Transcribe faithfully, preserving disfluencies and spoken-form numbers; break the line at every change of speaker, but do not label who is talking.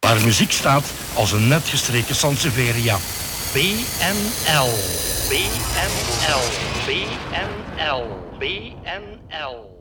Waar muziek staat als een net gestreken Sansevieria. B N L. B N L. B N L. B N L.